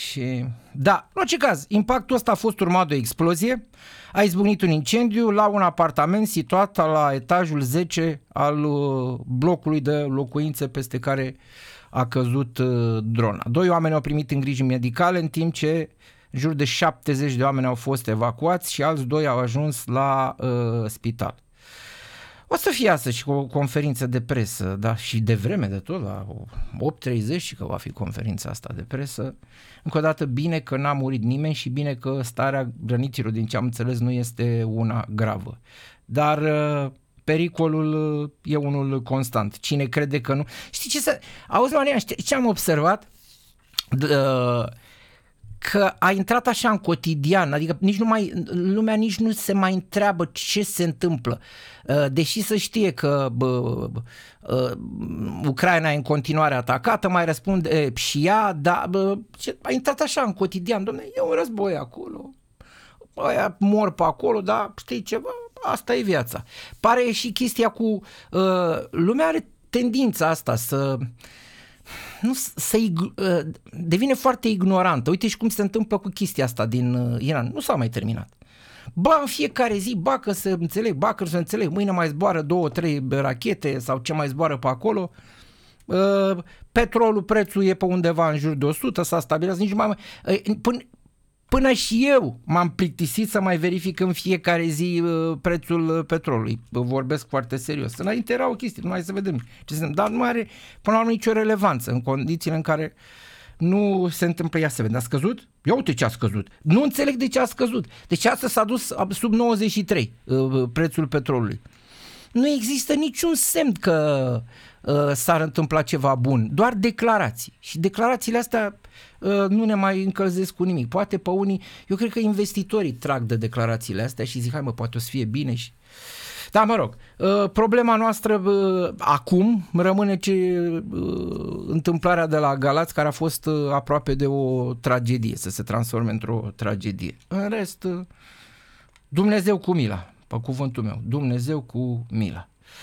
Și da, în orice caz, impactul ăsta a fost urmat de o explozie, a izbucnit un incendiu la un apartament situat la etajul 10 al blocului de locuințe peste care a căzut drona. 2 oameni au primit îngrijiri medicale, în timp ce în jur de 70 de oameni au fost evacuați și alți 2 au ajuns la spital. O să fie astăzi și o conferință de presă, da, și de vreme de tot, la 8:30 și că va fi conferința asta de presă. Încă o dată, bine că n-a murit nimeni și bine că starea răniților, din ce am înțeles, nu este una gravă. Dar pericolul e unul constant. Cine crede că nu... Știi ce să... Auzi, Maria, știi ce am observat? Că a intrat așa în cotidian, adică lumea nici nu se mai întreabă ce se întâmplă, deși să știe că Ucraina e în continuare atacată, mai răspunde și ea, dar a intrat așa în cotidian, dom'le, e un război acolo, ăia mor pe acolo, dar știi ceva, asta e viața. Pare și chestia cu, lumea are tendința asta să devine foarte ignorantă. Uite și cum se întâmplă cu chestia asta din Iran. Nu s-a mai terminat. Ba în fiecare zi, ba că se înțeleg, ba că se înțeleg, mâine mai zboară 2-3 rachete sau ce mai zboară pe acolo. Petrolul, prețul e pe undeva în jur de 100, s-a stabilizat, nici mai... Până și eu m-am plictisit să mai verific în fiecare zi prețul petrolului. Vorbesc foarte serios. Înainte era o chestie, numai să vedem ce se întâmplă, dar nu are până la urmă nicio relevanță în condițiile în care nu se întâmplă. Ia să vedem, a scăzut? Ia uite ce a scăzut. Nu înțeleg de ce a scăzut. Deci astăzi s-a dus sub 93 prețul petrolului. Nu există niciun semn că s-ar întâmpla ceva bun, doar declarații. Și declarațiile astea nu ne mai încălzesc cu nimic. Poate pe unii, eu cred că investitorii trag de declarațiile astea și zic, hai mă, poate o să fie bine și... Da, mă rog, problema noastră acum rămâne întâmplarea de la Galați, care a fost aproape de o tragedie, să se transforme într-o tragedie. În rest, Dumnezeu cu mila, pe cuvântul meu, Dumnezeu cu mila.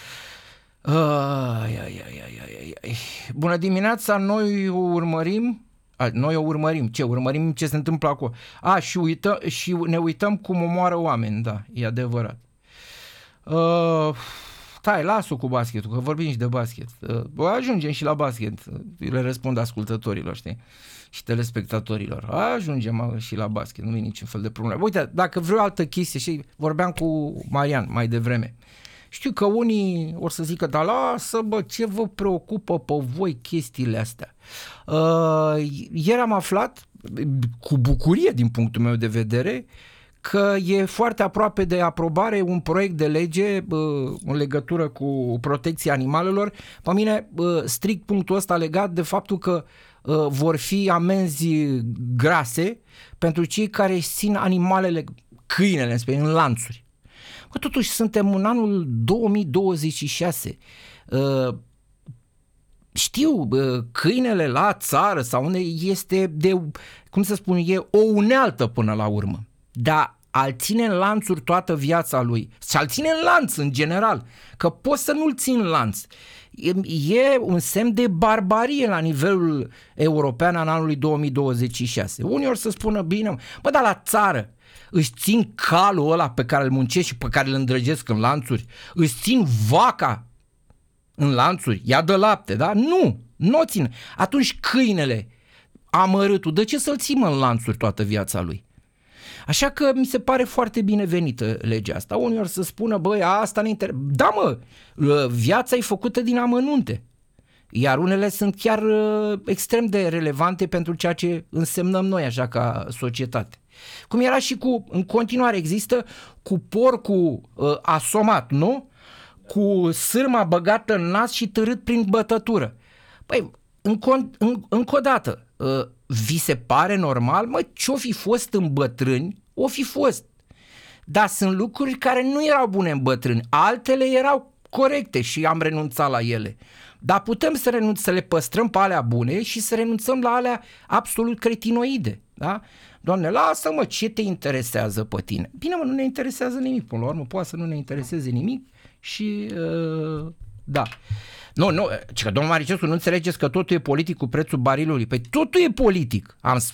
Bună dimineața, noi o urmărim. Ce? Urmărim ce se întâmplă acolo. Și ne uităm cum omoară oameni, da, e adevărat. Stai, las-o cu basketul, că vorbim și de basket. Ajungem și la basket, le răspund ascultătorilor, știi? Și telespectatorilor. Ajungem și la basket, nu e niciun fel de problemă. Uite, dacă vreo altă chestie, și vorbeam cu Marian mai devreme, știu că unii or să zică, dar lasă bă, ce vă preocupă pe voi chestiile astea? Ieri am aflat, cu bucurie din punctul meu de vedere, că e foarte aproape de aprobare un proiect de lege în legătură cu protecția animalelor. Pe mine, strict punctul ăsta legat de faptul că vor fi amenzi grase pentru cei care își țin animalele, câinele în lanțuri. Că totuși suntem în anul 2026. Știu, câinele la țară sau unde este e o unealtă până la urmă. Dar a-l ține în lanțuri toată viața lui și a-l ține în lanț în general, că poți să nu-l ții în lanț. E un semn de barbarie la nivelul european în anului 2026. Unii or să spună, bine, bă, dar la țară își țin calul ăla pe care îl muncesc și pe care îl îndrăgesc în lanțuri, își țin vaca în lanțuri, ea dă lapte, da? Nu o țin. Atunci câinele, amărâtul, de ce să-l țin în lanțuri toată viața lui? Așa că mi se pare foarte binevenită legea asta. Unii or să spună, băi, asta ne interesează. Da, mă, viața e făcută din amănunte. Iar unele sunt chiar extrem de relevante pentru ceea ce însemnăm noi așa ca societate. Cum era și în continuare există cu porcul asomat, nu? Cu sârma băgată în nas și târât prin bătătură. Păi, încă o dată, vi se pare normal? Mă, ce-o fi fost în bătrâni, o fi fost. Dar sunt lucruri care nu erau bune în bătrâni, altele erau corecte și am renunțat la ele. Dar putem să le păstrăm pe alea bune și să renunțăm la alea absolut cretinoide, da? Doamne, lasă-mă, ce te interesează pe tine? Bine, mă, nu ne interesează nimic, până la urmă poate să nu ne intereseze nimic și da. Nu, că domnul Maricescu, nu înțelegeți că totul e politic cu prețul barilului. Păi totul e politic.